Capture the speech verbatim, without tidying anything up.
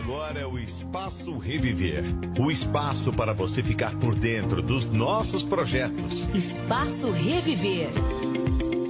agora é o Espaço Reviver. O espaço para você ficar por dentro dos nossos projetos. Espaço Reviver.